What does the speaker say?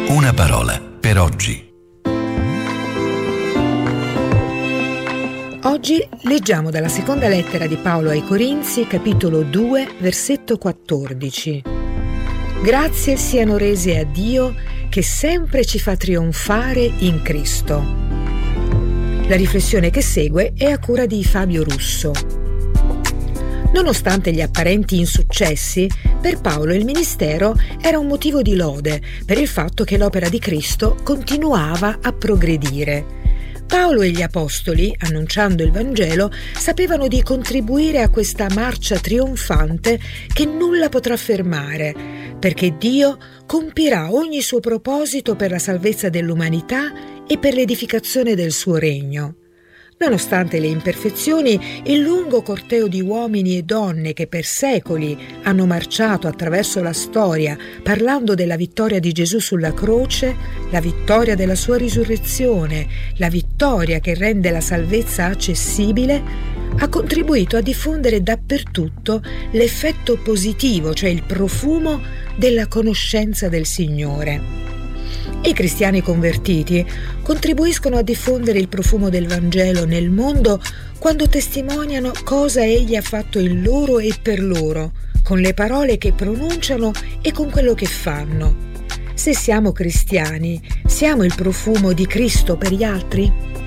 Una parola per oggi. Oggi leggiamo dalla seconda lettera di Paolo ai Corinzi, capitolo 2, versetto 14. Grazie siano rese a Dio che sempre ci fa trionfare in Cristo. La riflessione che segue è a cura di Fabio Russo. Nonostante gli apparenti insuccessi, per Paolo il ministero era un motivo di lode per il fatto che l'opera di Cristo continuava a progredire. Paolo e gli apostoli, annunciando il Vangelo, sapevano di contribuire a questa marcia trionfante che nulla potrà fermare, perché Dio compirà ogni suo proposito per la salvezza dell'umanità e per l'edificazione del suo regno. Nonostante le imperfezioni, il lungo corteo di uomini e donne che per secoli hanno marciato attraverso la storia parlando della vittoria di Gesù sulla croce, la vittoria della sua risurrezione, la vittoria che rende la salvezza accessibile, ha contribuito a diffondere dappertutto l'effetto positivo, cioè il profumo della conoscenza del Signore. I cristiani convertiti contribuiscono a diffondere il profumo del Vangelo nel mondo quando testimoniano cosa Egli ha fatto in loro e per loro, con le parole che pronunciano e con quello che fanno. Se siamo cristiani, siamo il profumo di Cristo per gli altri?